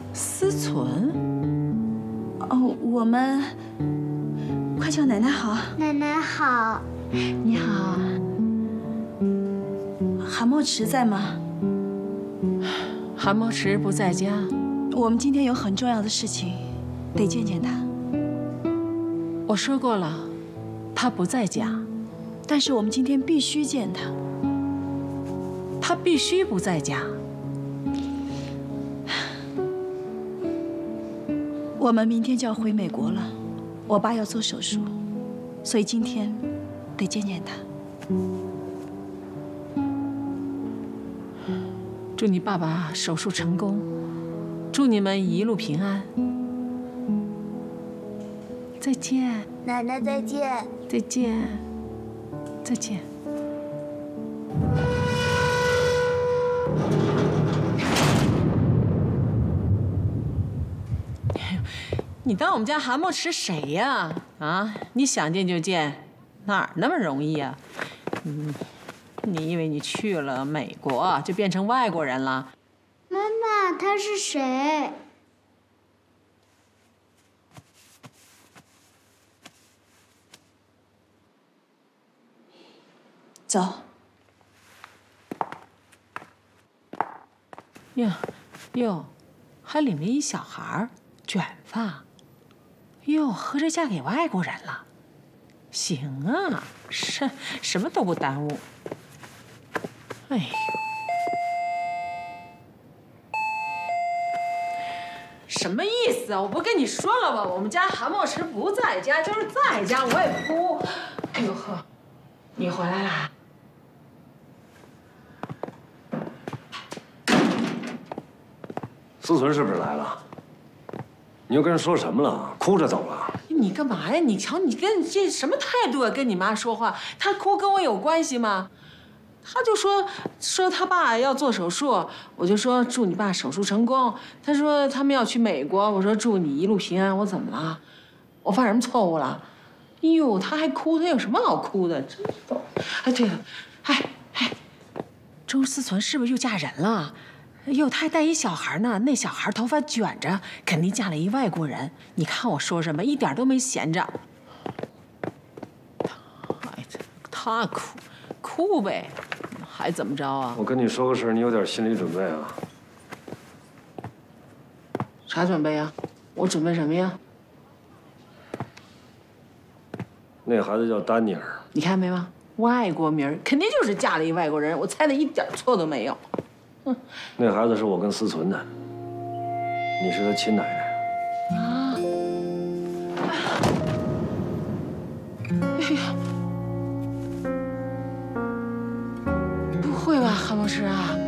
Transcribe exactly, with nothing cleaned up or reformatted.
思存。 哦，我们快叫奶奶好。 奶奶好。 你好。韩墨池在吗？ 韩墨池不在家。 我们今天有很重要的事情，得见见他。 我说过了，他不在家。 但是我们今天必须见他。 他必须不在家。 我们明天就要回美国了，我爸要做手术，所以今天得见见他。 祝你爸爸手术成功，祝你们一路平安。再见， 奶奶再见。 再见，再见。你当我们家韩墨池谁呀？啊，你想见就见，哪儿那么容易呀？嗯，你以为你去了美国就变成外国人了？ 妈妈，他是谁？ 走。 哟，哟，还领着一小孩儿，卷发。哟，合着嫁给外国人了？行啊，什什么都不耽误。哎呦，什么意思啊？我不跟你说了吗？我们家韩墨池不在家，就是在家我也哭。哎呦呵，你回来啦？ 思存是不是来了？你又跟人说什么了？哭着走了？ 你干嘛呀？你瞧你跟这什么态度啊？跟你妈说话，她哭跟我有关系吗？她就说说她爸要做手术，我就说祝你爸手术成功。她说他们要去美国，我说祝你一路平安。我怎么了？我犯什么错误了？哎呦，她还哭，她有什么好哭的？真逗。哎，对了，哎哎，周思存是不是又嫁人了？哎呦，她还带一小孩呢，那小孩头发卷着，肯定嫁了一外国人。你看我说什么，一点都没闲着。哎，他哭，哭呗，还怎么着啊？ 我跟你说个事儿，你有点心理准备啊。 啥准备啊？我准备什么呀？ 那孩子叫丹尼尔， 你看没吗？外国名儿，肯定就是嫁了一外国人，我猜的一点错都没有。哼， 那孩子是我跟思存的，你是他亲奶奶。 啊！哎呀，不会吧，韩老师啊？